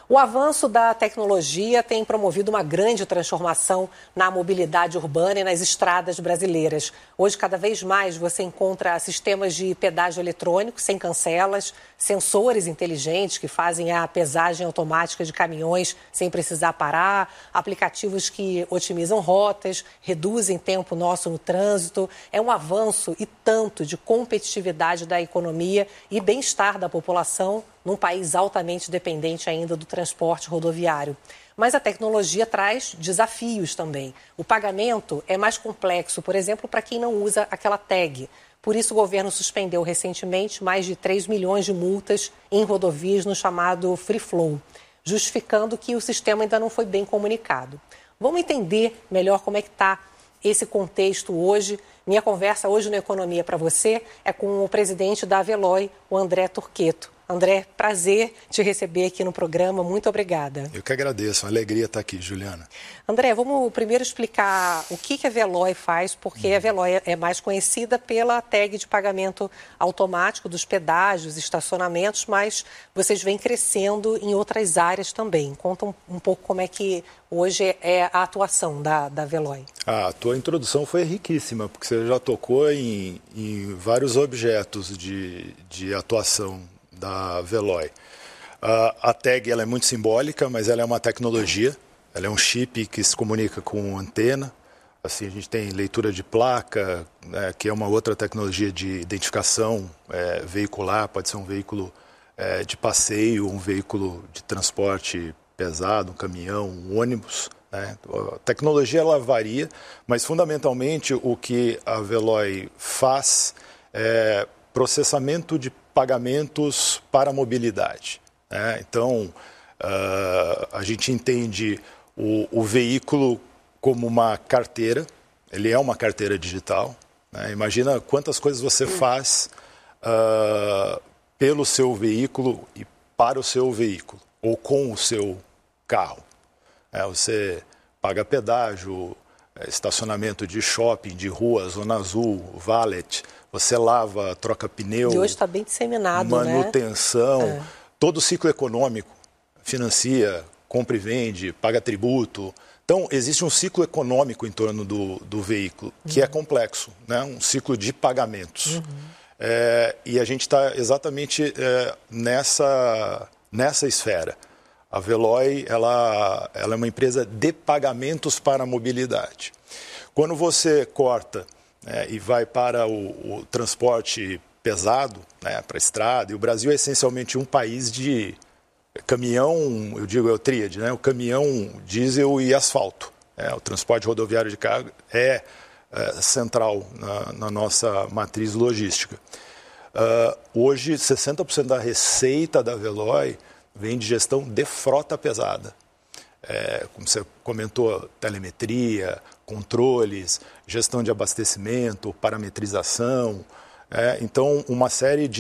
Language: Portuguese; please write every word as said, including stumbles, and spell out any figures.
O avanço da tecnologia tem promovido uma grande transformação na mobilidade urbana e nas estradas brasileiras. Hoje, cada vez mais, você encontra sistemas de pedágio eletrônico sem cancelas, sensores inteligentes que fazem a pesagem automática de caminhões sem precisar parar, aplicativos que otimizam rotas, reduzem tempo nosso no trânsito. É um avanço e tanto de competitividade da economia e bem-estar da população num país altamente dependente ainda do transporte rodoviário. Mas a tecnologia traz desafios também. O pagamento é mais complexo, por exemplo, para quem não usa aquela tag. Por isso, o governo suspendeu recentemente mais de três milhões de multas em rodovias no chamado Free Flow, justificando que o sistema ainda não foi bem comunicado. Vamos entender melhor como é que está esse contexto hoje. Minha conversa hoje no Economia para você é com o presidente da Veloy, o André Turqueto. André, prazer te receber aqui no programa. Muito obrigada. Eu que agradeço. Uma alegria estar aqui, Juliana. André, vamos primeiro explicar o que a Veloy faz, porque a Veloy é mais conhecida pela tag de pagamento automático dos pedágios, estacionamentos, mas vocês vêm crescendo em outras áreas também. Conta um, um pouco como é que hoje é a atuação da, da Veloy. A tua introdução foi riquíssima, porque você já tocou em, em vários objetos de, de atuação da Veloy. Uh, a tag ela é muito simbólica, mas ela é uma tecnologia, ela é um chip que se comunica com antena. Assim, a gente tem leitura de placa, né, que é uma outra tecnologia de identificação é, veicular, pode ser um veículo é, de passeio, um veículo de transporte pesado, um caminhão, um ônibus. Né? A tecnologia ela varia, mas fundamentalmente o que a Veloy faz é processamento de pagamentos para a mobilidade. Né? Então, uh, a gente entende o, o veículo como uma carteira, ele é uma carteira digital. Né? Imagina quantas coisas você faz uh, pelo seu veículo e para o seu veículo, ou com o seu carro. É, você paga pedágio, estacionamento de shopping, de rua, zona azul, valet, você lava, troca pneu, e hoje está bem disseminado, manutenção, né? É. Todo o ciclo econômico, financia, compra e vende, paga tributo. Então, existe um ciclo econômico em torno do, do veículo, que uhum. é complexo, né? Um ciclo de pagamentos. Uhum. É, e a gente está exatamente é, nessa, nessa esfera. A Veloy ela, ela é uma empresa de pagamentos para a mobilidade. Quando você corta né, e vai para o, o transporte pesado, né, para a estrada, e o Brasil é essencialmente um país de caminhão, eu digo é o tríade, né, o caminhão, diesel e asfalto. É, o transporte rodoviário de carga é, é central na, na nossa matriz logística. Uh, hoje, sessenta por cento da receita da Veloy vem de gestão de frota pesada. É, como você comentou, telemetria, controles, gestão de abastecimento, parametrização. É, então, uma série de